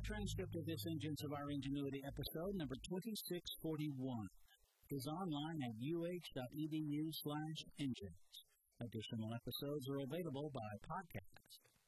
transcript of this Engines of Our Ingenuity episode, number 2641, is online at uh.edu/engines. Additional episodes are available by podcast.